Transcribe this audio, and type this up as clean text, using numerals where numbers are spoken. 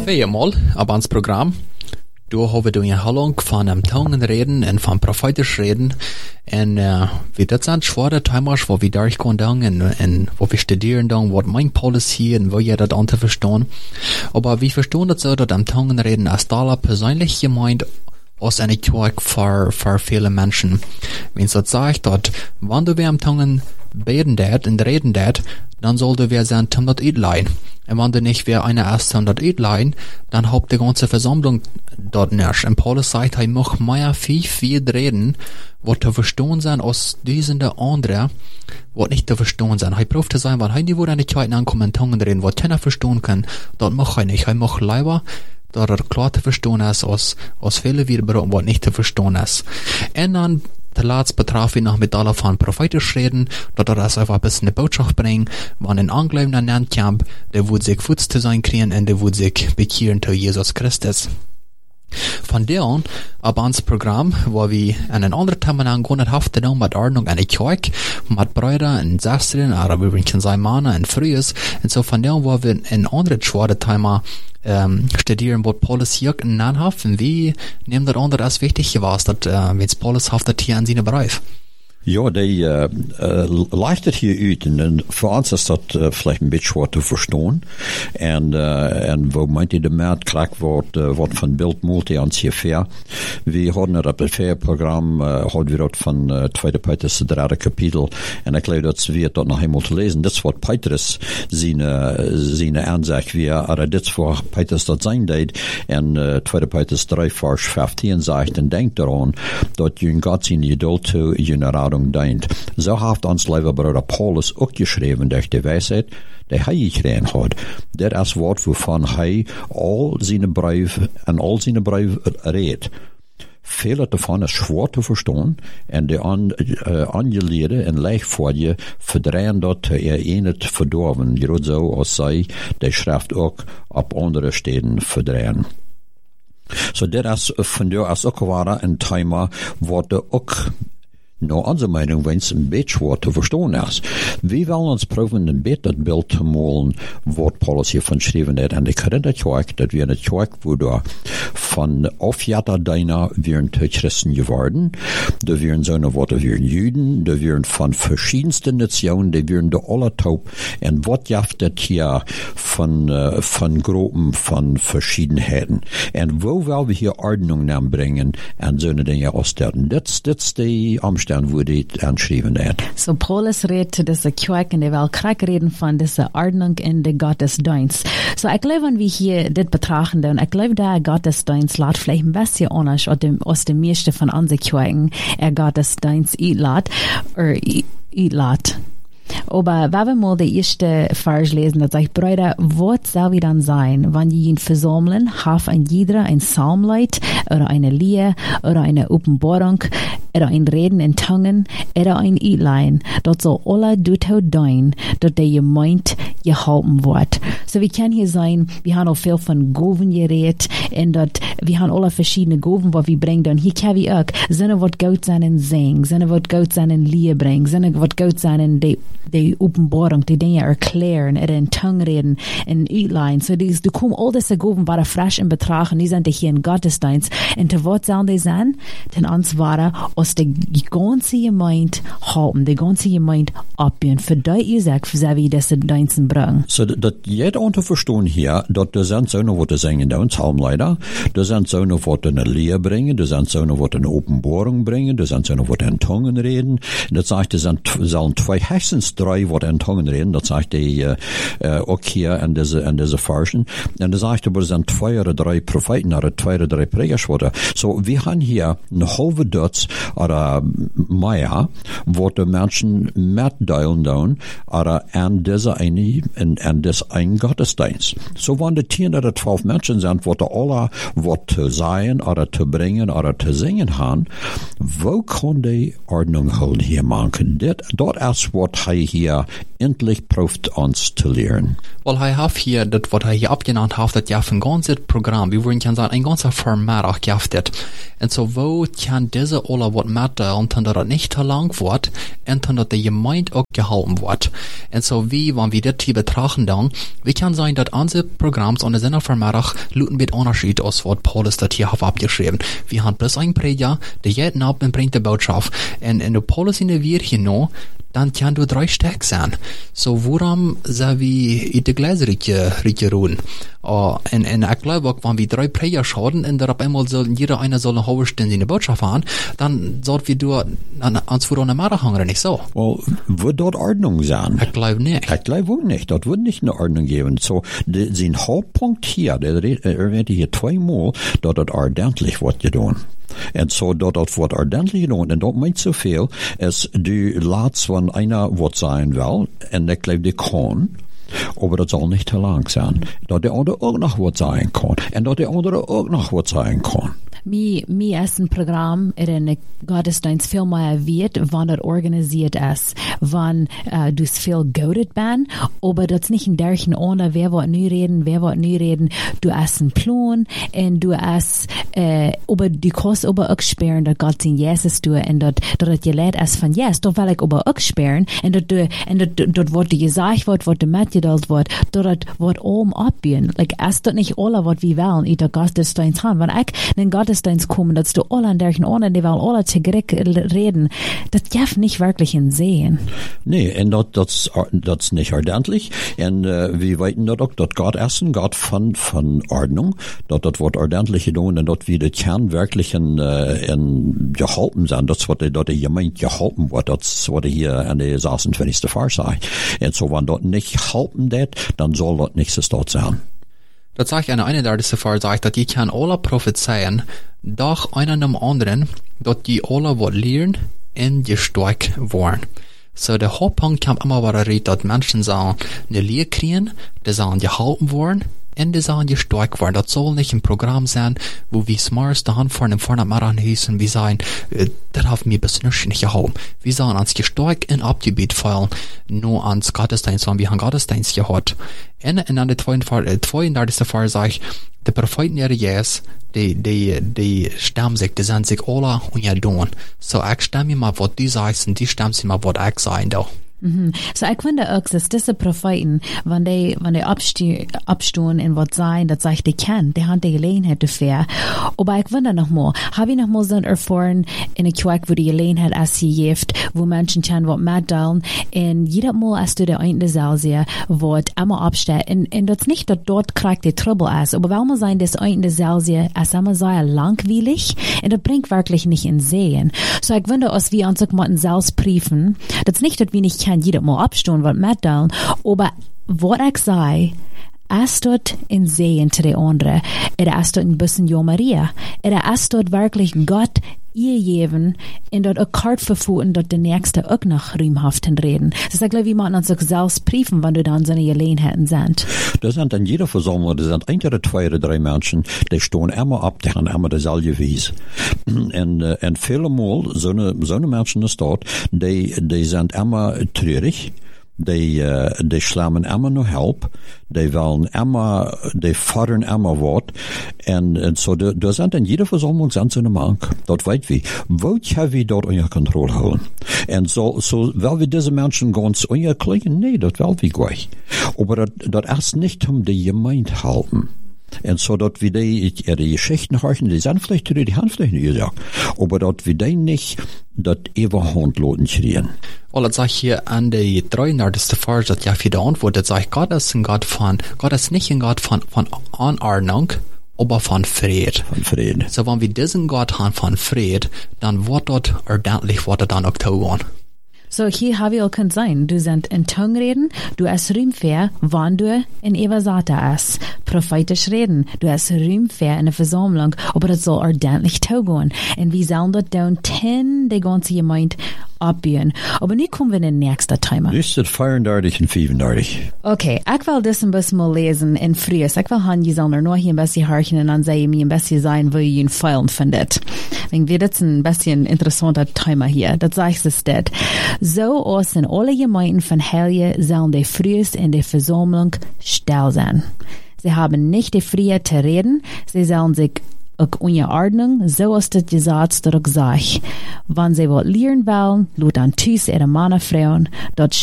Tweemaal op ons programma. Daar hebben we een halong van tongenreden en van prophetisch reden. En wie dat zijn zware thema's waar we durchgaan dan en waar we studieren dan, wat mijn policy en wo je dat aan te verstaan. Aber wir verstehen das so, dass tongenreden als Dollar persönlich gemeint als eine Kerk für viele Menschen. Wenn es sagt, dass wenn du wer am Tongen beten dat und reden dat, dann sollte wer sein zum das Eidlein. Und wenn du nicht wer eine erst zum das Eidlein, dann habt die ganze Versammlung dort nicht. Und Paulus sagt, er muss mehr viel reden, was zu verstehen sein aus diesen der andere, was nicht zu verstehen sein. Er braucht zu sein, wenn er nicht wo eine Kerk ankommen, Tongen reden, was keiner verstehen kann, das macht er nicht. Er macht lieber, dass er klar zu verstehen ist, aus viele Wiederberufen, was nicht zu verstehen ist. Und dann, der Laatst betraf ihn noch mit aller von prophetisch reden, dass er das einfach ein bisschen eine Botschaft bringen, wenn ein Angläubender nennt, der wird sich Fuß zu sein kriegen und der wird sich bekehren zu Jesus Christus. Von der an, ab ans Programm, wo wir einen anderen Thema angegangen haben, mit Ordnung eine Kirche, mit Brüder und Schwestern, aber übrigens sein Mann und Frühes, und so von der an, wo wir ein anderes schweres Thema studieren, was Paulus hier genannt hat, und wie nehmen das andere als wichtig war, dass, wenn Paulus haftet hier an seine Brief. Ja, die leichtet hier uit en voor ons is dat vielleicht een beetje schwer te verstaan. En wo meint ihr de Mert krijg wat van Bild Multi ans hier fair. We hadden het op het fairprogram, hadden we dat van 2 Petrus 3 kapitel. En ik geloof dat we dat nog eenmaal te lezen. Dit is wat Petrus zijn aanzeg weer. Maar dit is wat Petrus dat zijn deed. En 2 Petrus 3 vers 15 zegt, en denk eraan dat je God zijn geduld toe je radung deint. Zo heeft ons lieve broeder Paulus ook geschreven durch de wijsheid die hij gekregen had. Dit is wat waarvan hij al zijn brief redt. Veel daarvan is schwer te verstaan en de aangeleden en leicht voor je verdrehen dat het verdorven. Gerade zo als zij de schrift ook op andere steden verdrehen. So dit is van jou als ook ware een thema wat ook naar onze mening wens een beetje wat te verstaan is. We willen ons proeven een beetje dat beeld te malen wat Paulus hier van schreven heeft. En ik herinner het dat we in het kerk worden van afjatter deiner werden te Christen geworden. Da werden zo'n wat werden Juden, da werden van verschiedenste nationen, die werden de alle taub. En wat jaft het hier van groepen van verschiedenheden. En wo willen we hier Ordnung aanbrengen en zo'n dingen ausstellen. Dit is de Umstand, wo die anschreiben hat. So Paulus redet diese Kirche in der Welt krieg reden von dieser Ordnung in der Gottesdienst. So ich glaube, wenn wir hier das betrachten, und ich glaube, der Gottesdienst lädt vielleicht ein bisschen anders aus dem meisten von unseren Kirchen, Gottesdienst einlädt. Aber wenn wir mal die erste Vers lesen, dann sagt Brüder, was soll wir dann sein, wenn ihr ihn versammeln, haft ein jeder ein Psalmlied, oder eine Lied, oder eine Offenbarung, oder ein Reden in Tongen, oder ein Eidlein, dort soll alle dazu dienen, dass der Gemeinde gehalten wird. So wir können hier sein, wir haben auch viel von Gaven geredet, und dort, wir haben alle verschiedene Gaven, was wir bringen, und hier können wir auch, Sinne wird gut sein in Singen, Sinne wird gut sein in Lied bringen, Sinne wird gut sein in die Offenbarung, die Dinge erklären, in Tongue reden, in Eidlein. So du kommst all diese Gaven waren frisch in Betracht, und die sind hier in Gottesdienst. Und zu was sollen die sein? Denn uns waren aus der ganzen Gemeinde halten, die ganze Gemeinde abbauen. Für die Isaac, für wie diese Diensten bringen. So, dass jeder unter verstehen hier, dass da sind so noch was singen, da uns Psalmlieder, da sind so noch was in eine Lehre bringen, da sind so noch was in eine Offenbarung bringen, da sind so noch was in Tongen reden. Und das sagt, sollen 2 höchstens 3 wat in Tongen reden, dat zegt hij ook hier in deze versen. En dan zegt hij, er zijn 2 oder 3 profeten, oder 2 oder 3 pregers worden. So, we gaan hier een halve Duits, oder meer, wat de mensen metdelen doen, oder aan deze een Gottesdienst. So, wanneer de 10 oder 12 mensen zijn, wat alle wat te zeggen, oder te brengen, oder te zingen gaan, wo kan die Ordnung houden hier maken? Dat is wat hij hier endlich prüft uns zu lernen. Well, hij heeft hier, dat wat hij hier abgenannt heeft, dat je een ganzes Programm, wie würden kan sagen, ein ganzer Format auch gehaftet. Und so, wo kann diese alle wat matter, und dann das nicht zu lang wird, und dann dat die Gemeinde auch gehalten wird. Und so, wie, wenn wir das hier betrachten dann, wie kann sein, dass unsere Programms und diese Format auch luten mit Unterschied aus, was Paulus das hier hat abgeschrieben. Wir haben bloß ein Prediger, der jeden Abend bringt die Botschaft. Und in der Paulus in der Wirche noch, dann kann du 3 stark sein. So, warum soll wir in die Gläser ruhen? Und ich glaube auch, wenn wir 3 Prediger schauen, und da auf einmal soll jeder einer soll eine halbe Stunde in die Botschaft haben, dann sollten wir durch ans vor einer Mara hängen, nicht so? Well, wird dort Ordnung sein? Ich glaube nicht. Ich glaube auch nicht. Dort wird nicht eine Ordnung geben. So, sein Hauptpunkt hier, der erwähnte hier 2-mal, dort hat ordentlich was getan. Und so, dort wird ordentlich getan. Und dort meint so viel, als du lässt, wenn einer was sein will, und ich glaube, die kann, aber das soll nicht zu lang sein. Dort der andere auch noch was sein kann. Und dort der andere auch noch was sein kann. Mi ist ein Programm in einem Gottesdienst viel mehr wird, wann das organisiert ist, wann du viel geudet bist, aber das nicht in derchen ohne, wer wird nie reden, du hast einen Plan, und du hast, aber du kannst aber auch sperren, dass Gott in Jesus tut, und dass je leid ist von Jesus, doch will ich aber auch sperren, und dort wird dir gesagt wird, was dir mitgeteilt wird, dort wird oben abbiegen, ist das nicht alle, was wir wollen, in der Gottesdienst haben, wenn ich in den Gottesdienst kommen, dass du alle an derchen Orten, die wollen alle zugreck reden, das darf nicht wirklich in sehen. Nee, und das nicht ordentlich, und wir weiten dort auch, dort Gott essen, Gott von Ordnung, dort wird ordentlich getan, und dort wie der Kern wirklich in gehalten sein, das wird dort jemand gehalten wird, das wurde hier an der 26. Vers sein. Und so, wenn dort nicht halten det, dann soll dort nichts dort sein. Das sagt eine der Fall sagt, dass die kann alle prophezeien, doch einer dem anderen, dass die alle was lernen und gestärkt worden. So, der Hauptpunkt kam immer wieder rein, dass Menschen sagen, eine Lehre kriegen, die sagen, gehalten worden, und die sagen, gestärkt worden. Das soll nicht ein Programm sein, wo wir smars da Hand vorne machen hießen, wir sagen, das hat mir bis nicht gehalten. Wir sagen, ans gestärkt in Abgebiet fallen, nur ans Gottesdienst, wenn wir einen Gottesdienst gehabt. Und an der 32. Fall sage ich, die Propheten ihre Jes, die stammen sich, die sind sich alle und ja tun. So, ich stamme mal, was die sagst, und die stammen sich mal, was ich sagen da. So, ich finde auch, dass diese Propheten, wenn die abstehen in was sein, das ich die kennen, die haben die Gelegenheit dafür. Aber ich finde nochmal, habe ich nochmal so erfahren, in der Kirche, wo die Gelegenheit ist, sie gibt, wo Menschen können was mitteilen, und jedes Mal, als du der eine Salzie, wird immer absteht, und das nicht, dass dort kriegt die Trouble ist, aber weil man sein, das eine Salzie, ist immer sehr langweilig, und das bringt wirklich nicht in Sehen. So, ich finde, als wir uns auch selbst prüfen, das nicht, dass wir nicht kann jeder mal abstehen, was mitteilen, aber was ich sage, ist dort in Sehen zu der anderen, ist dort ein bisschen Jo Maria, ist dort wirklich Gott ihr geben, und dort auch Kart verfuhren, dort der Nächste auch noch rühmhaften reden. Das ist, glaube ich, man uns auch selbst prüfen, wenn du dann so eine Gelegenheiten sind. Da sind in jeder Versammlung, da sind 1 oder 2 oder 3 Menschen, die stehen immer ab, die haben immer dasselbe Wies. Und viele Mal, so eine Menschen ist dort, die sind immer traurig, die schlammen immer noch Help, die fordern immer Wort, und so, da sind in jeder Versammlung sind so eine Mank, dort weit wie, wo kann wir dort unter Kontrolle holen? Und so, weil wir diese Menschen ganz unerklären, nee, das will wir gleich. Aber das erst nicht die Gemeinde halten. Und so, dort wie die Geschichten hören, die sind vielleicht die haben vielleicht nicht gesagt, aber dort wie die nicht, das Eberhand kriegen. Well, das sag ich hier an die 33. Vers, dass ja für die Antwort, das sag ich, Gott ist nicht ein Gott von Anordnung, aber von Fried. Von Fried. So, wenn wir diesen Gott haben von Fried, dann wird dort ordentlich, dann auch tun. So, hier habe ich auch sein. Du sind in Tongue reden, du hast Rühmfair, wann du in Evasata ist. prophetisch reden. Du hast Ruhm für eine Versammlung, aber das soll ordentlich taugen. Und wir sollen dort down 10 die ganze Gemeinde abbauen. Aber nu kommen wir in den nächsten Thema. Ist es 34 und 35? Okay, ich will das ein bisschen mal lesen in Frühes. Ich will haben, ihr sollen noch hier ein bisschen horchen und dann sehen mir ein bisschen sein, wo ihr ihn feilen findet. Wenn wir das ein bisschen interessanter Thema hier. Das sagt es dort. So aus in alle Gemeinden von Helje sollen die Frühes in der Versammlung still sein. Sie haben nicht die Freiheit zu reden, sie sollen sich auch ohne Ordnung, so als das Gesetz dort sagt. Wenn sie was lernen wollen, laut an Tüß ihre Männer Frauen, dort